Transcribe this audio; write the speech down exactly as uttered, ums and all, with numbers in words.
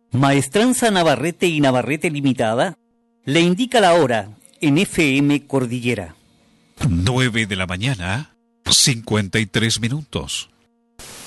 Maestranza Navarrete y Navarrete Limitada le indica la hora en F M Cordillera. Nueve de la mañana, cincuenta y tres minutos.